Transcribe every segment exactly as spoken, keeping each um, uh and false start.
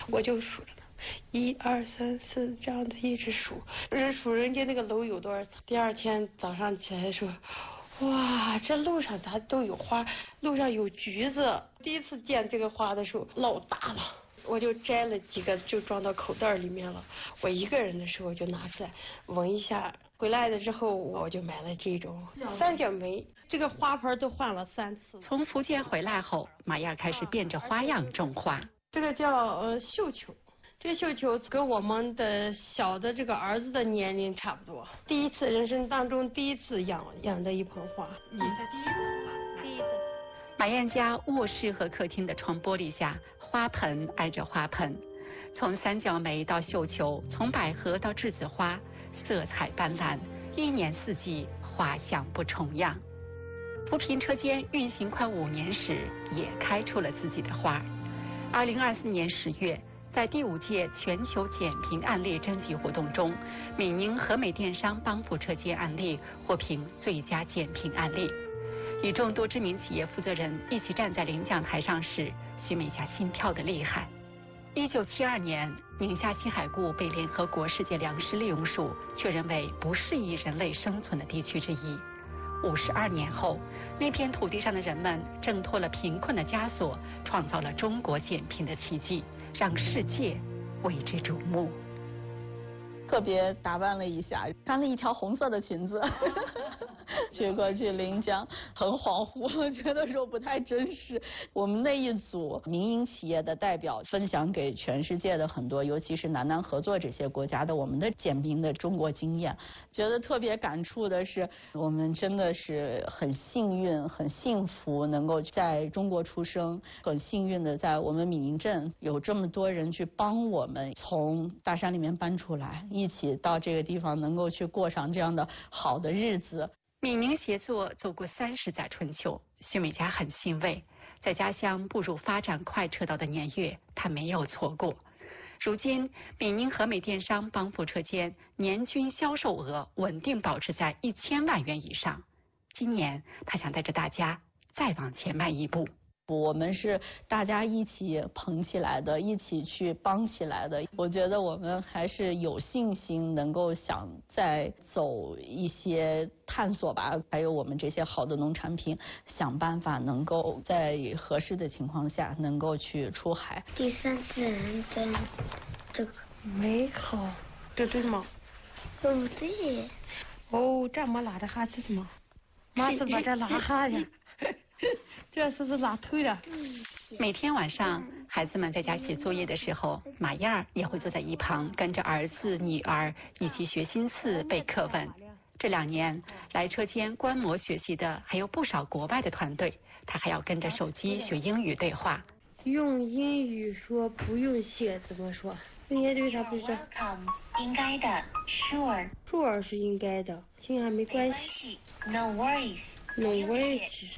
我就数着呢，一二三四，这样的一直数，人数人家那个楼有多少层。第二天早上起来说，哇，这路上咋都有花，路上有橘子。第一次见这个花的时候老大了，我就摘了几个就装到口袋里面了。我一个人的时候就拿出来闻一下。回来了之后我就买了这种三角梅，这个花盆都换了三次。 从福建回来后，马燕开始变着花样种花。 这个叫呃绣球，这个绣球跟我们的小的这个儿子的年龄差不多。第一次人生当中第一次养养的一盆花。 你的第一盆花，第一盆。马燕家卧室和客厅的窗玻璃下，花盆挨着花盆，从三角梅到绣球，从百合到栀子花，色彩斑斓，一年四季花香不重样。扶贫车间运行快五年时，也开出了自己的花。二零二四年十月，在第五届全球减贫案例征集活动中，闽宁和美电商帮扶车间案例获评最佳减贫案例。与众多知名企业负责人一起站在领奖台上时，徐美霞心跳的厉害。一九七二年，宁夏西海固被联合国世界粮食利用署确认为不适宜人类生存的地区之一。五十二年后，那片土地上的人们挣脱了贫困的枷锁，创造了中国减贫的奇迹，让世界为之瞩目。 特别打扮了一下，穿了一条红色的裙子去过去领奖，很恍惚，我觉得说不太真实。我们那一组民营企业的代表分享给全世界的很多，尤其是南南合作这些国家的我们的减贫的中国经验，觉得特别感触的是，我们真的是很幸运很幸福能够在中国出生，很幸运的在我们闽宁镇有这么多人去帮我们从大山里面搬出来，一起到这个地方能够去过上这样的好的日子。 闽宁协作走过三十载春秋，徐美霞很欣慰，在家乡步入发展快车道的年月，她没有错过。如今，闽宁和美电商帮扶车间年均销售额稳定保持在一千万元以上。今年，她想带着大家再往前迈一步。 我们是大家一起捧起来的，一起去帮起来的。我觉得我们还是有信心能够想再走一些探索吧，还有我们这些好的农产品，想办法能够在合适的情况下能够去出海。 第三自然的这个美好，这对吗？ 哦对。 哦，这没拉的哈气是吗？马上把这拉哈去。这是不是拉头了？ 每天晚上，孩子们在家写作业的时候，马燕儿也会坐在一旁，跟着儿子、女儿一起学新词、背课文。这两年来车间观摩学习的还有不少国外的团队，他还要跟着手机学英语对话。 用英语说不用写怎么说？应该对啥不知道？ 应该的 ，sure。 sure 是应该的，现在没关系。 No worries。No worries。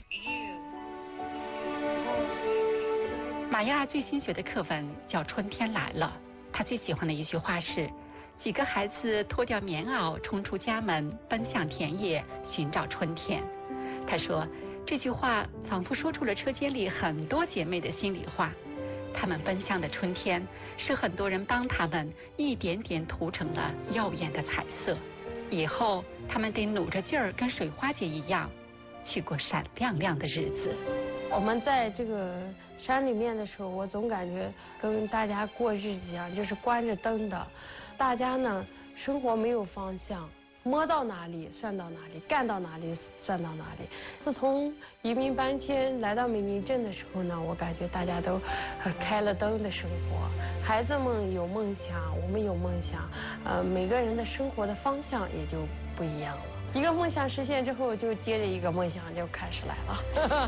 马燕儿最新学的课文叫《春天来了》，她最喜欢的一句话是：几个孩子脱掉棉袄，冲出家门，奔向田野，寻找春天。她说，这句话仿佛说出了车间里很多姐妹的心里话。她们奔向的春天，是很多人帮她们一点点涂成了耀眼的彩色。以后，她们得努着劲儿，跟水花姐一样，去过闪亮亮的日子。 我们在这个山里面的时候，我总感觉跟大家过日子一样，就是关着灯的。大家呢，生活没有方向，摸到哪里算到哪里，干到哪里算到哪里。自从移民搬迁来到闽宁镇的时候呢，我感觉大家都开了灯的生活。孩子们有梦想，我们有梦想，呃，每个人的生活的方向也就不一样了。一个梦想实现之后，就接着一个梦想就开始来了。